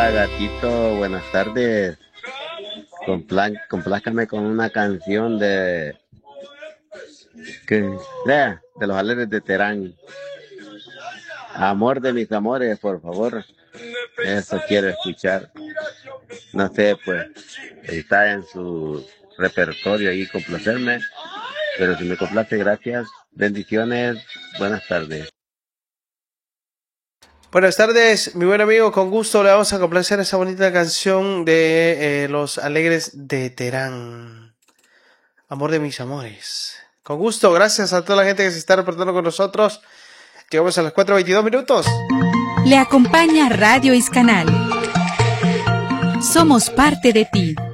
Hola gatito, buenas tardes. Complázcame con una canción que, de los Alegres de Terán. Amor de mis amores, por favor. Eso quiero escuchar. No sé, pues, está en su repertorio ahí complacerme, pero si me complace, gracias. Bendiciones, buenas tardes. Buenas tardes, mi buen amigo, con gusto le vamos a complacer esa bonita canción de Los Alegres de Terán. Amor de mis amores. Con gusto, gracias a toda la gente que se está reportando con nosotros. Llegamos a las 4:22 minutos. Le acompaña Radio Iscanal. Somos parte de ti.